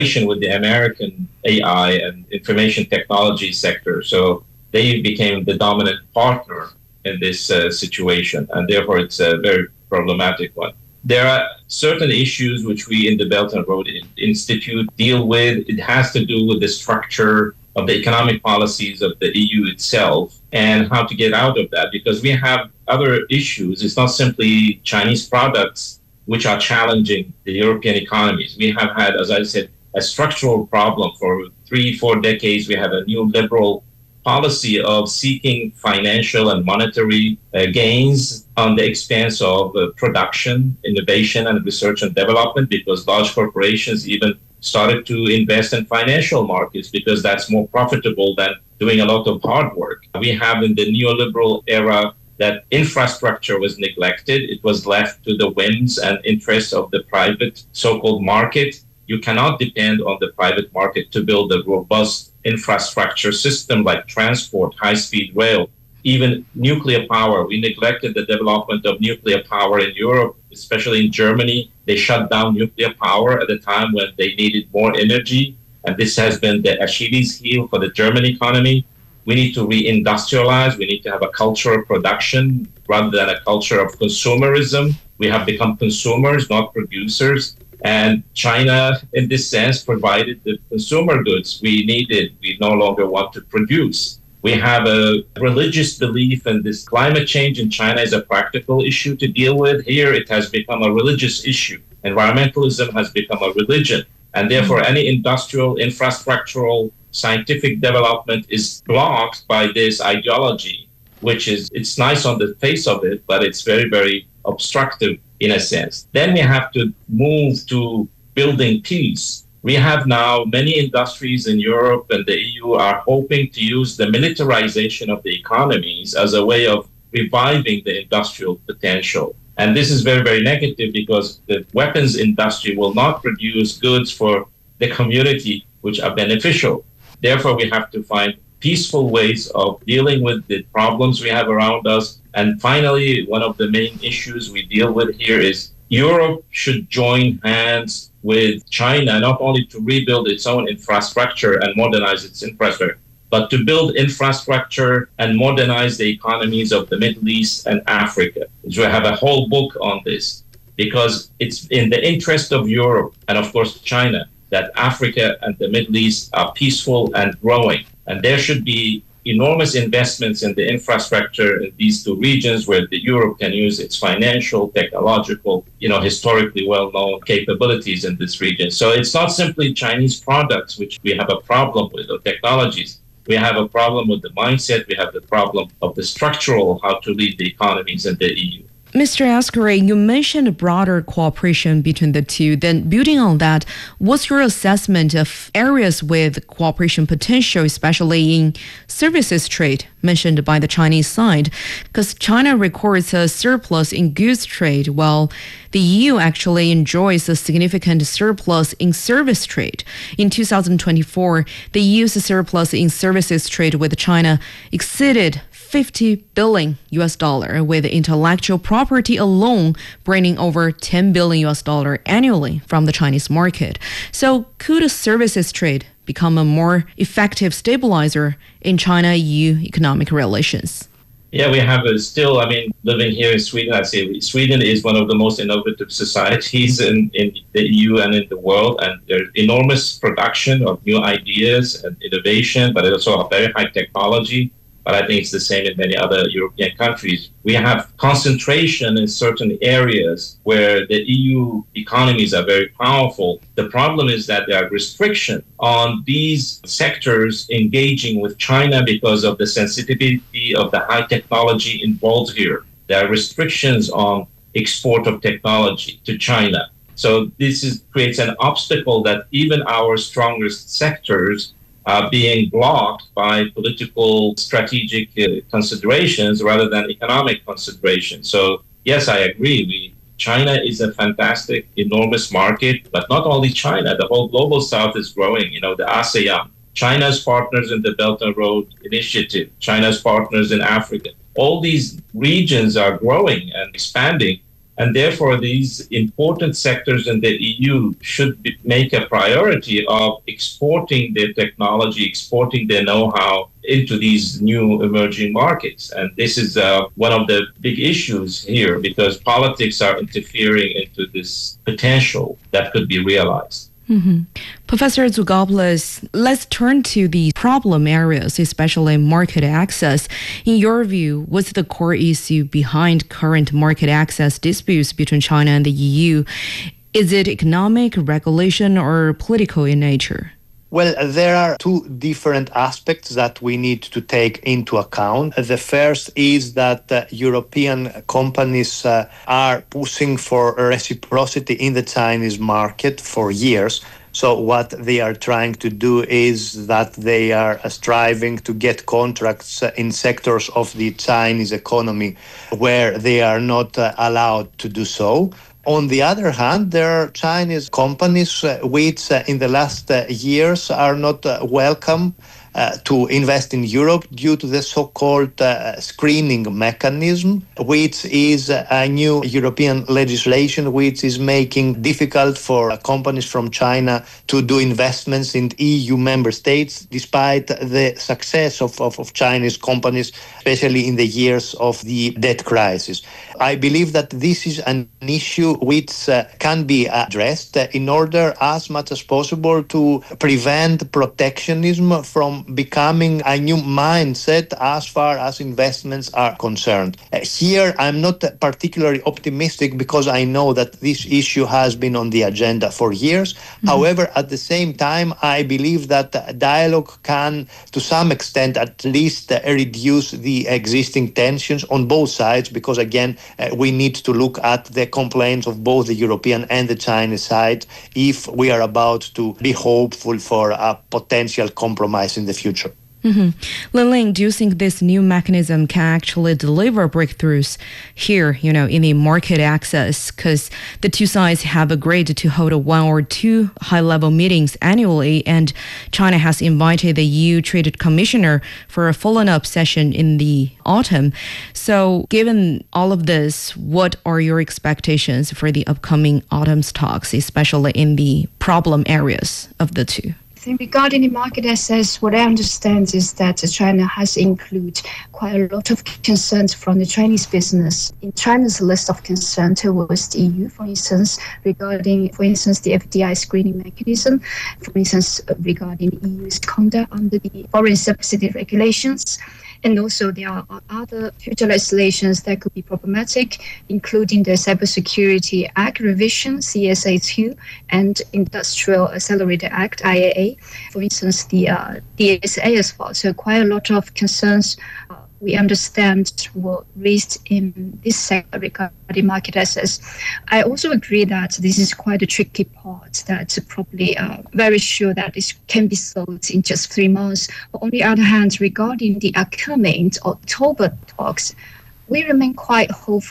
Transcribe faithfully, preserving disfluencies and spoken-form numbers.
with the American A I and information technology sector. So they became the dominant partner in this uh, situation, and therefore it's a very problematic one. There are certain issues which we in the Belt and Road Institute deal with. It has to do with the structure of the economic policies of the E U itself and how to get out of that, because we have other issues. It's not simply Chinese products which are challenging the European economies. We have had, as I said, a structural problem for three, four decades. We have a new liberal policy of seeking financial and monetary uh, gains on the expense of uh, production, innovation, and research and development, because large corporations even started to invest in financial markets because that's more profitable than doing a lot of hard work. We have in the neoliberal era that infrastructure was neglected. It was left to the whims and interests of the private so-called market. You cannot depend on the private market to build a robust infrastructure system like transport, high-speed rail, even nuclear power. We neglected the development of nuclear power in Europe, especially in Germany. They shut down nuclear power at a time when they needed more energy. And this has been the Achilles heel for the German economy. We need to re-industrialize. We need to have a culture of production rather than a culture of consumerism. We have become consumers, not producers. And China, in this sense, provided the consumer goods we needed. We no longer want to produce. We have a religious belief in this. Climate change in China is a practical issue to deal with. Here, it has become a religious issue. Environmentalism has become a religion. And therefore, any industrial, infrastructural, scientific development is blocked by this ideology, which is, it's nice on the face of it, but it's very, very obstructive in a sense. Then we have to move to building peace. We have now many industries in Europe and the E U are hoping to use the militarization of the economies as a way of reviving the industrial potential. And this is very, very negative because the weapons industry will not produce goods for the community which are beneficial. Therefore, we have to find peaceful ways of dealing with the problems we have around us. And finally, one of the main issues we deal with here is Europe should join hands with China, not only to rebuild its own infrastructure and modernize its infrastructure, but to build infrastructure and modernize the economies of the Middle East and Africa. So we have a whole book on this because it's in the interest of Europe and, of course, China that Africa and the Middle East are peaceful and growing. And there should be enormous investments in the infrastructure in these two regions where the Europe can use its financial, technological, you know, historically well-known capabilities in this region. So it's not simply Chinese products, which we have a problem with, or technologies. We have a problem with the mindset. We have the problem of the structural, how to lead the economies in the E U. Mister Askari, you mentioned a broader cooperation between the two. Then building on that, what's your assessment of areas with cooperation potential, especially in services trade mentioned by the Chinese side? Because China records a surplus in goods trade, while the E U actually enjoys a significant surplus in service trade. In two thousand twenty-four, the E U's surplus in services trade with China exceeded fifty billion U S dollar, with intellectual property alone bringing over ten billion U S dollar annually from the Chinese market. So could a services trade become a more effective stabilizer in China-E U economic relations? Yeah, we have a still, I mean, living here in Sweden, I'd say Sweden is one of the most innovative societies in, in the E U and in the world. And there's enormous production of new ideas and innovation, but also a very high technology. But I think it's the same in many other European countries. We have concentration in certain areas where the E U economies are very powerful. The problem is that there are restrictions on these sectors engaging with China because of the sensitivity of the high technology involved here. There are restrictions on export of technology to China. So this is, creates an obstacle that even our strongest sectors Uh, being blocked by political strategic uh, considerations rather than economic considerations. So yes, I agree. We, China is a fantastic, enormous market, but not only China, the whole global south is growing. You know, the ASEAN, China's partners in the Belt and Road Initiative, China's partners in Africa. All these regions are growing and expanding. And therefore, these important sectors in the E U should be, make a priority of exporting their technology, exporting their know-how into these new emerging markets. And this is uh, one of the big issues here because politics are interfering into this potential that could be realized. Mm-hmm. Professor Zougopoulos, let's turn to the problem areas, especially market access. In your view, what's the core issue behind current market access disputes between China and the E U? Is it economic, regulation, or political in nature? Well, there are two different aspects that we need to take into account. The first is that uh, European companies uh, are pushing for reciprocity in the Chinese market for years. So what they are trying to do is that they are striving to get contracts in sectors of the Chinese economy where they are not uh, allowed to do so. On the other hand, there are Chinese companies uh, which uh, in the last uh, years are not uh, welcome uh, to invest in Europe due to the so-called uh, screening mechanism, which is a new European legislation which is making difficult for uh, companies from China to do investments in E U member states, despite the success of, of, of Chinese companies, especially in the years of the debt crisis. I believe that this is an issue which uh, can be addressed uh, in order as much as possible to prevent protectionism from becoming a new mindset as far as investments are concerned. Uh, here, I'm not particularly optimistic because I know that this issue has been on the agenda for years. Mm-hmm. However, at the same time, I believe that dialogue can, to some extent at least, uh, reduce the existing tensions on both sides because, again, Uh, we need to look at the complaints of both the European and the Chinese side if we are about to be hopeful for a potential compromise in the future. Mm-hmm. Lin-Ling, do you think this new mechanism can actually deliver breakthroughs here, you know, in the market access? Because the two sides have agreed to hold a one or two high-level meetings annually, and China has invited the E U Trade Commissioner for a follow-up session in the autumn. So given all of this, what are your expectations for the upcoming autumn's talks, especially in the problem areas of the two? I think regarding the market access, what I understand is that China has included quite a lot of concerns from the Chinese business in China's list of concerns towards the E U, for instance, regarding, for instance, the F D I screening mechanism, for instance, regarding the E U's conduct under the foreign subsidy regulations. And also there are other future legislations that could be problematic, including the Cybersecurity Act revision, C S A two, and Industrial Accelerator Act, I A A. For instance, the uh, D S A as well. So quite a lot of concerns uh, we understand were raised in this sector regarding market access. I also agree that this is quite a tricky part, that's probably uh, very sure that this can be solved in just three months. But on the other hand, regarding the upcoming October talks, we remain quite hopeful